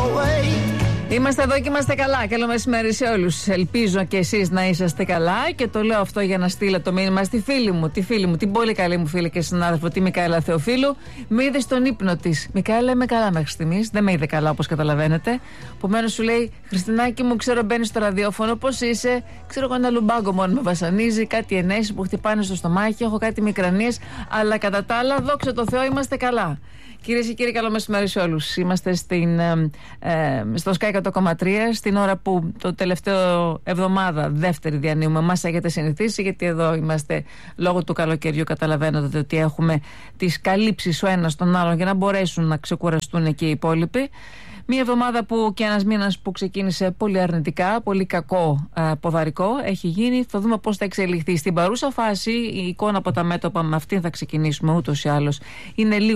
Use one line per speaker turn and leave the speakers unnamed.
Είμαστε εδώ και είμαστε καλά. Καλό μεσημέρι σε όλους. Ελπίζω και εσείς να είσαστε καλά. Και το λέω αυτό για να στείλω το μήνυμα στη φίλη μου, την πολύ καλή μου φίλη και συνάδελφο, τη Μικαέλα Θεοφίλου. Με είδε στον ύπνο της. Μικαέλα, είμαι καλά μέχρι στιγμής. Δεν με είδε καλά, όπως καταλαβαίνετε. Επομένως σου λέει: Χριστινάκη μου, ξέρω μπαίνεις στο ραδιόφωνο, πώς είσαι? Ξέρω εγώ ένα λουμπάγκο μόνο με βασανίζει, κάτι ενέσεις που χτυπάνε στο στομάχι, έχω κάτι μικρανίες. Αλλά κατά τα άλλα, δόξα τω Θεώ, είμαστε καλά. Κυρίες και κύριοι, καλό μεσημέρι σε όλους. Είμαστε στο Sky 100,3 στην ώρα που το τελευταίο εβδομάδα, δεύτερη διανύουμε. Μας έχετε συνηθίσει, γιατί εδώ είμαστε λόγω του καλοκαιριού. Καταλαβαίνετε ότι έχουμε τις καλύψεις ο ένας τον άλλον για να μπορέσουν να ξεκουραστούν και οι υπόλοιποι. Μία εβδομάδα που και ένας μήνας που ξεκίνησε πολύ αρνητικά, πολύ κακό ποδαρικό έχει γίνει. Θα δούμε πώς θα εξελιχθεί. Στην παρούσα φάση η εικόνα από τα μέτωπα, με αυτήν θα ξεκινήσουμε ούτως ή άλλως. Είναι λίγο